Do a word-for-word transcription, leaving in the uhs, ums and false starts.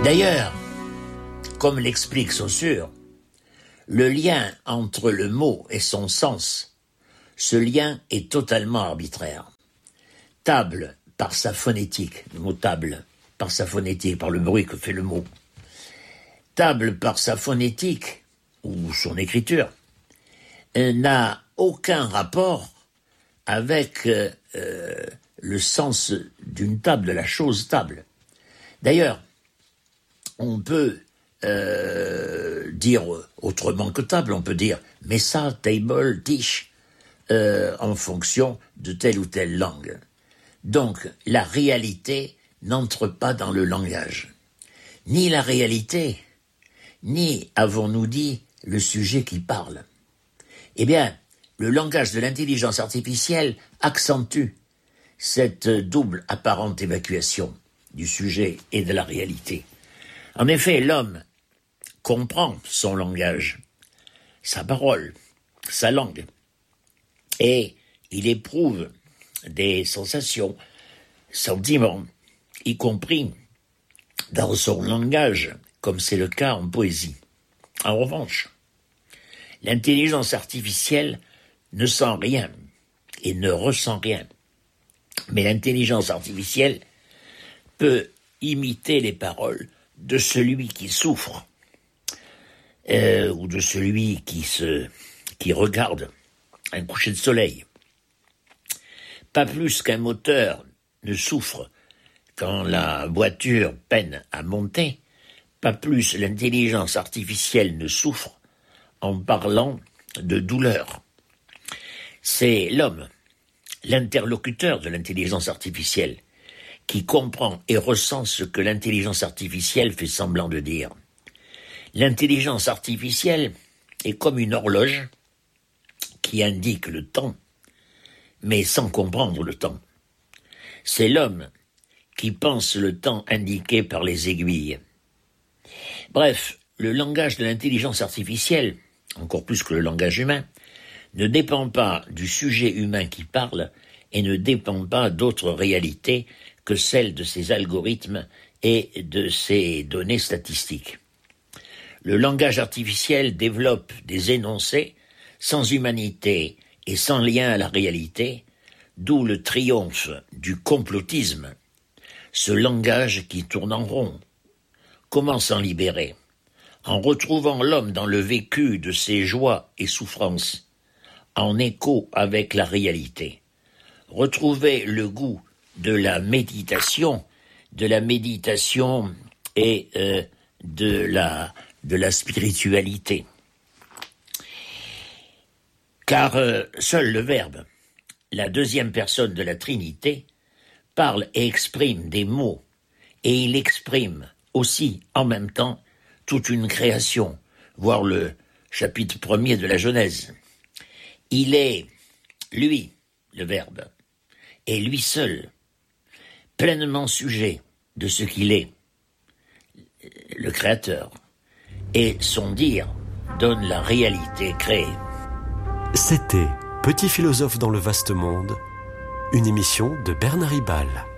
D'ailleurs, comme l'explique Saussure, le lien entre le mot et son sens, ce lien est totalement arbitraire. Table, par sa phonétique, le mot table, par sa phonétique, par le bruit que fait le mot. Table, par sa phonétique, ou son écriture, n'a aucun rapport avec euh, euh, le sens d'une table, de la chose table. D'ailleurs, on peut euh, dire autrement que table, on peut dire mesa, table, dish, euh, en fonction de telle ou telle langue. Donc, la réalité n'entre pas dans le langage. Ni la réalité, ni, avons-nous dit, le sujet qui parle. Eh bien, le langage de l'intelligence artificielle accentue cette double apparente évacuation du sujet et de la réalité. En effet, l'homme comprend son langage, sa parole, sa langue, et il éprouve des sensations, sentiments, y compris dans son langage, comme c'est le cas en poésie. En revanche, l'intelligence artificielle ne sent rien et ne ressent rien. Mais l'intelligence artificielle peut imiter les paroles de celui qui souffre, euh, ou de celui qui se, qui regarde un coucher de soleil. Pas plus qu'un moteur ne souffre quand la voiture peine à monter, pas plus l'intelligence artificielle ne souffre en parlant de douleur. C'est l'homme, l'interlocuteur de l'intelligence artificielle, qui comprend et ressent ce que l'intelligence artificielle fait semblant de dire. L'intelligence artificielle est comme une horloge qui indique le temps, mais sans comprendre le temps. C'est l'homme qui pense le temps indiqué par les aiguilles. Bref, le langage de l'intelligence artificielle, encore plus que le langage humain, ne dépend pas du sujet humain qui parle et ne dépend pas d'autres réalités que celles de ses algorithmes et de ses données statistiques. Le langage artificiel développe des énoncés sans humanité et sans lien à la réalité, d'où le triomphe du complotisme. Ce langage qui tourne en rond. Comment s'en libérer? En retrouvant l'homme dans le vécu de ses joies et souffrances, en écho avec la réalité. Retrouver le goût de la méditation, de la méditation et euh, de la de la spiritualité. Car euh, seul le Verbe, la deuxième personne de la Trinité, parle et exprime des mots, et il exprime aussi en même temps toute une création, voire le chapitre premier de la Genèse. Il est, lui, le Verbe, et lui seul, pleinement sujet de ce qu'il est, le Créateur, et son dire donne la réalité créée. C'était Petit philosophe dans le vaste monde, une émission de Bernard Ribal.